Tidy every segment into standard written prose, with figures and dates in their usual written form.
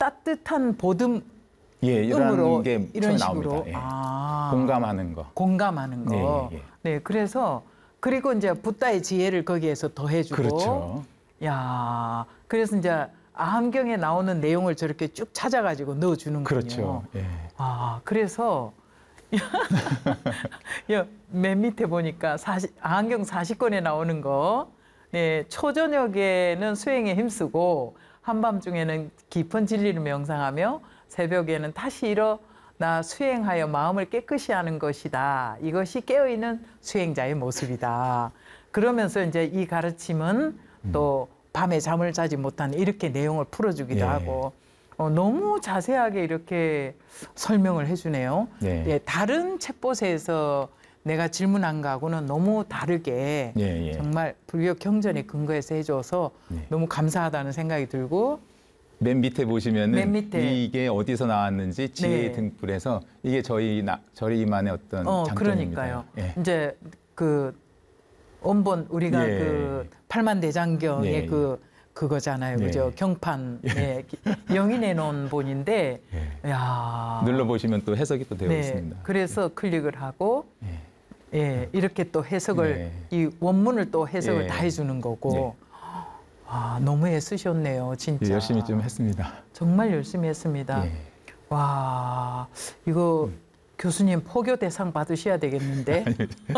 따뜻한 보듬 예, 음으로 게 이런 처음에 식으로 나옵니다. 예. 공감하는 거. 공감하는 거. 예, 예. 네, 그래서 그리고 이제 붓다의 지혜를 거기에서 더해주고. 그렇죠. 야, 그래서 이제 아함경에 나오는 내용을 저렇게 쭉 찾아가지고 넣어주는군요. 그렇죠. 예. 아, 그래서 맨 밑에 보니까 아함경 40권에 나오는 거, 예, 초저녁에는 수행에 힘쓰고 한밤중에는 깊은 진리를 명상하며 새벽에는 다시 일어나 수행하여 마음을 깨끗이 하는 것이다. 이것이 깨어있는 수행자의 모습이다. 그러면서 이제 이 가르침은 또 밤에 잠을 자지 못한 이렇게 내용을 풀어주기도 예. 하고 너무 자세하게 이렇게 설명을 해주네요. 네. 예, 다른 책보세에서 내가 질문한 거하고는 너무 다르게 예, 예. 정말 불교 경전에 근거해서 해줘서 네. 너무 감사하다는 생각이 들고 맨 밑에 보시면은 맨 밑에. 이게 어디서 나왔는지 지혜 네. 등불에서 이게 저희만의 어떤 장점입니다. 그러니까요. 예. 이제 그 원본 우리가 예. 그 팔만대장경의 예, 예. 그거잖아요, 예. 그죠? 경판 영이 내놓은 본인데, 야 눌러 보시면 또 해석이 또 되어 네, 있습니다. 그래서 클릭을 하고, 예. 예, 이렇게 또 해석을 네. 이 원문을 또 해석을 예. 다 해주는 거고, 네. 아 너무 애쓰셨네요, 진짜. 열심히 좀 했습니다. 정말 열심히 했습니다. 예. 와 이거. 교수님 포교 대상 받으셔야 되겠는데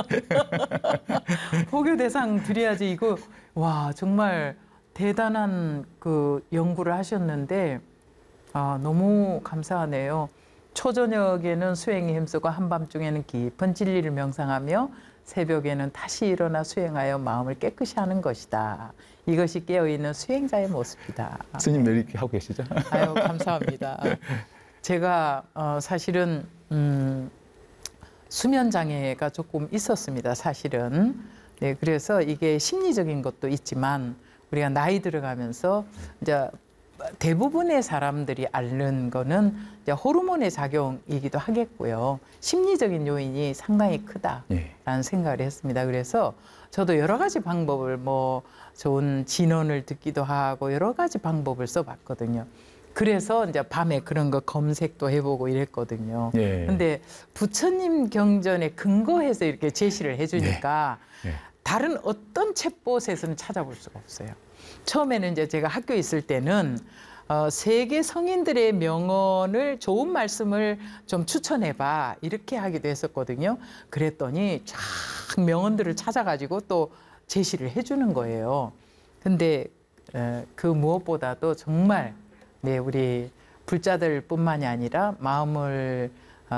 포교 대상 드려야지. 이거 와 정말 대단한 그 연구를 하셨는데 너무 감사하네요. 초저녁에는 수행에 힘쓰고 한밤중에는 깊은 진리를 명상하며 새벽에는 다시 일어나 수행하여 마음을 깨끗이 하는 것이다. 이것이 깨어있는 수행자의 모습이다. 스님 왜 이렇게 하고 계시죠? 아유 감사합니다. 제가 사실은 수면 장애가 조금 있었습니다. 사실은. 네, 그래서 이게 심리적인 것도 있지만 우리가 나이 들어가면서 이제 대부분의 사람들이 앓는 거는 이제 호르몬의 작용이기도 하겠고요. 심리적인 요인이 상당히 크다라는 생각을 했습니다. 그래서 저도 여러 가지 방법을 좋은 진언을 듣기도 하고 여러 가지 방법을 써봤거든요. 그래서 이제 밤에 그런 거 검색도 해보고 이랬거든요. 예. 근데 부처님 경전에 근거해서 이렇게 제시를 해주니까 예. 다른 어떤 책봇에서는 찾아볼 수가 없어요. 처음에는 이제 제가 학교에 있을 때는 세계 성인들의 명언을 좋은 말씀을 좀 추천해봐 이렇게 하기도 했었거든요. 그랬더니 쫙 명언들을 찾아가지고 또 제시를 해주는 거예요. 근데 그 무엇보다도 정말 네, 우리 불자들뿐만이 아니라 마음을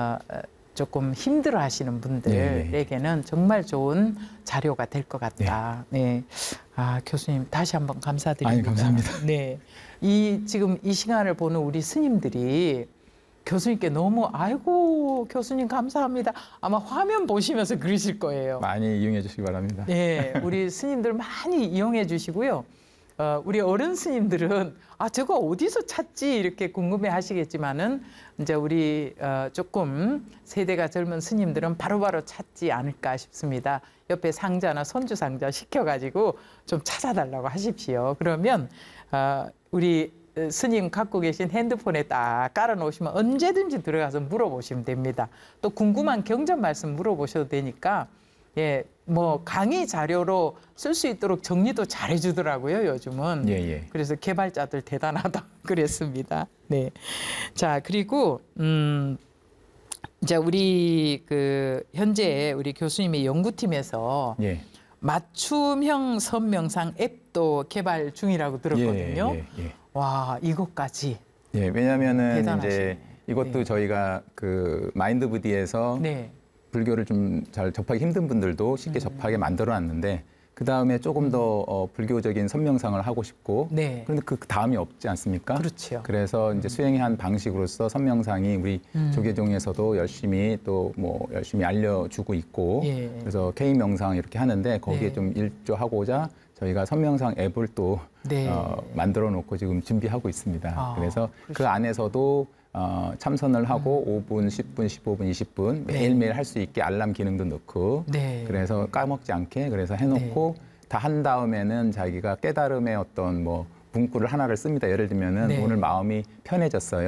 조금 힘들어하시는 분들에게는 정말 좋은 자료가 될 것 같다. 네, 교수님 다시 한번 감사드립니다. 아니, 감사합니다. 네, 지금 이 시간을 보는 우리 스님들이 교수님께 너무 아이고 교수님 감사합니다. 아마 화면 보시면서 그러실 거예요. 많이 이용해 주시기 바랍니다. 네, 우리 스님들 많이 이용해 주시고요. 우리 어른 스님들은 저거 어디서 찾지 이렇게 궁금해 하시겠지만은 이제 우리 조금 세대가 젊은 스님들은 바로바로 찾지 않을까 싶습니다. 옆에 상자나 손주 상자 시켜가지고 좀 찾아달라고 하십시오. 그러면 우리 스님 갖고 계신 핸드폰에 딱 깔아놓으시면 언제든지 들어가서 물어보시면 됩니다. 또 궁금한 경전 말씀 물어보셔도 되니까 예, 강의 자료로 쓸 수 있도록 정리도 잘 해주더라고요, 요즘은. 예. 그래서 개발자들 대단하다 그랬습니다. 네. 자, 그리고 이제 우리 현재 우리 교수님의 연구팀에서 맞춤형 선명상 앱도 개발 중이라고 들었거든요. 예. 와, 이것까지. 예, 왜냐면은 대단하시네. 이제 이것도 저희가 마인드부디에서 불교를 좀 잘 접하기 힘든 분들도 쉽게 접하게 만들어놨는데 그 다음에 조금 더 불교적인 선명상을 하고 싶고 그런데 그 다음이 없지 않습니까? 그렇죠. 그래서 이제 수행의 한 방식으로서 선명상이 우리 조계종에서도 열심히 열심히 알려주고 있고 그래서 K 명상 이렇게 하는데 거기에 좀 일조하고자 저희가 선명상 앱을 또 만들어 놓고 지금 준비하고 있습니다. 그래서 그 안에서도 참선을 하고 5분, 10분, 15분, 20분 매일매일 할 수 있게 알람 기능도 넣고 그래서 까먹지 않게 그래서 해놓고 다 한 다음에는 자기가 깨달음의 어떤 문구를 하나를 씁니다. 예를 들면은 네. 오늘 마음이 편해졌어요.